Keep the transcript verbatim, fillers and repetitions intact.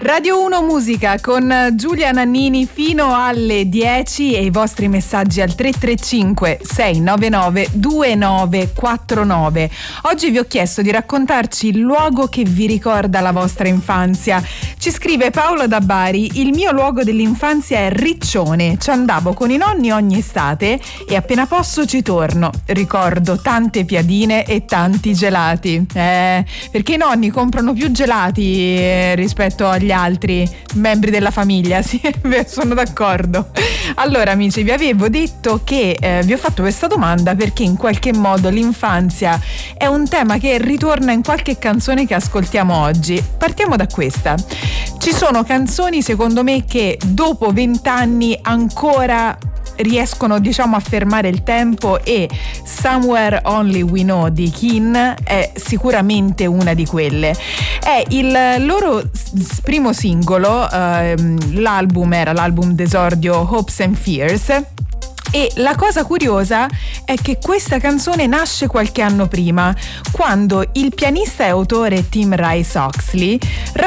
Radio uno Musica con Giulia Nannini fino alle dieci e i vostri messaggi al tre tre cinque sei nove nove due nove quattro nove. Oggi vi ho chiesto di raccontarci il luogo che vi ricorda la vostra infanzia. Ci scrive Paolo da Bari: il mio luogo dell'infanzia è Riccione, ci andavo con i nonni ogni estate e appena posso ci torno. Ricordo tante piadine e tanti gelati. Eh, perché i nonni comprano più gelati eh, rispetto agli altri membri della famiglia, sì, sono d'accordo. Allora amici, vi avevo detto che eh, vi ho fatto questa domanda perché in qualche modo l'infanzia è un tema che ritorna in qualche canzone che ascoltiamo oggi. Partiamo da questa. Ci sono canzoni secondo me che dopo vent'anni ancora riescono, diciamo, a fermare il tempo, e Somewhere Only We Know di Keane è sicuramente una di quelle. È il loro primo singolo, ehm, l'album era l'album d'esordio Hopes and Fears. E la cosa curiosa è che questa canzone nasce qualche anno prima, quando il pianista e autore Tim Rice Oxley